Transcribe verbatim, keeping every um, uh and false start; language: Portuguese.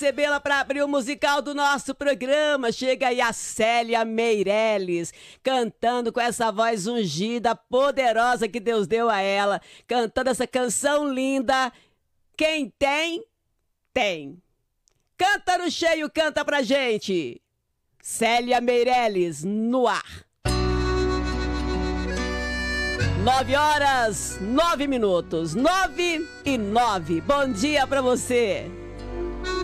recebê-la para abrir o musical do nosso programa. Chega aí a Célia Meirelles, cantando com essa voz ungida, poderosa que Deus deu a ela, cantando essa canção linda. Quem tem, tem. Canta no cheio, canta pra gente. Célia Meirelles, no ar. Nove horas, nove minutos, nove e nove. Bom dia pra você.